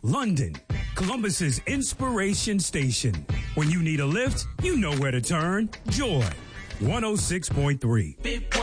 London, Columbus's inspiration station. When you need a lift, you know where to turn. Joy 106.3.